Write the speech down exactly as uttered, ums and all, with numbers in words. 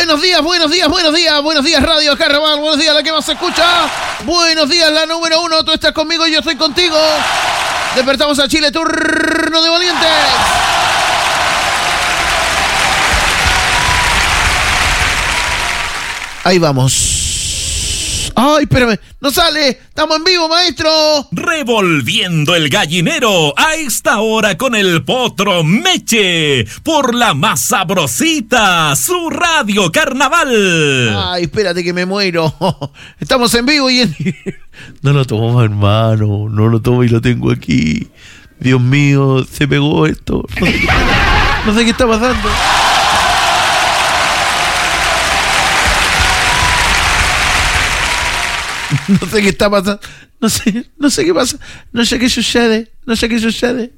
Buenos días, buenos días, buenos días, buenos días Radio Carnaval, buenos días la que más se escucha, buenos días la número uno, tú estás conmigo y yo estoy contigo. Despertamos a Chile, turno de valientes. Ahí vamos. Ay, espérame, no sale, estamos en vivo, maestro. Revolviendo el gallinero a esta hora con el Potro Meche por la más sabrosita, su Radio Carnaval. Ay, espérate que me muero. Estamos en vivo y en... No lo tomo, hermano, no lo tomo y lo tengo aquí. Dios mío, se pegó esto. No sé qué, no sé qué está pasando. No sé qué está pasando. No sé, no sé qué pasa. No sé qué sucede. No sé qué sucede.